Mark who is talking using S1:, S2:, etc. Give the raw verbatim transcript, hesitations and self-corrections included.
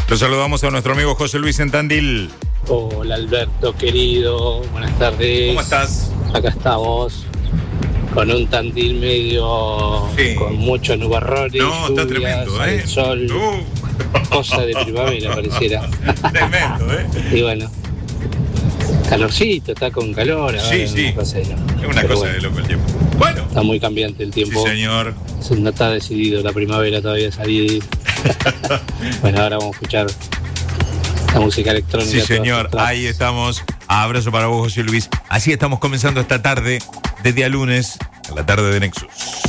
S1: Lo saludamos a nuestro amigo José Luis en Tandil.
S2: Hola Alberto, querido, buenas tardes.
S1: ¿Cómo estás?
S2: Acá estamos, con un Tandil medio, sí. con muchos nubarrones,
S1: no,
S2: lluvias,
S1: está tremendo, ¿eh?
S2: el sol, uh. cosa de primavera pareciera.
S1: Tremendo, ¿eh?
S2: Y bueno, calorcito, está con calor. Ahora
S1: sí, sí,
S2: una cosa de loco.
S1: Es una
S2: Pero
S1: cosa
S2: bueno,
S1: de loco el tiempo. Bueno.
S2: Está muy cambiante el tiempo.
S1: Sí, señor.
S2: No está decidido la primavera todavía salir. Bueno, ahora vamos a escuchar la música electrónica.
S1: Sí, señor, ahí estamos. Abrazo para vos, José Luis. Así estamos comenzando esta tarde de día lunes, a la tarde de Nexus.